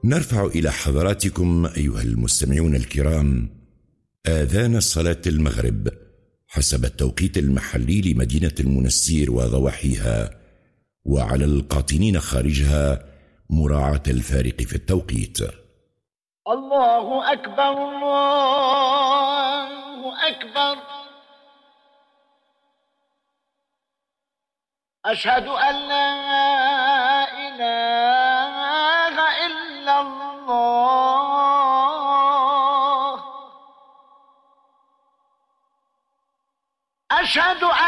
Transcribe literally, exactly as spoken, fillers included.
نرفع إلى حضراتكم أيها المستمعون الكرام آذان صلاة المغرب حسب التوقيت المحلي لمدينة المنستير وضواحيها، وعلى القاطنين خارجها مراعاة الفارق في التوقيت. الله أكبر الله أكبر، أشهد أن لا إله إلا الله، أشهد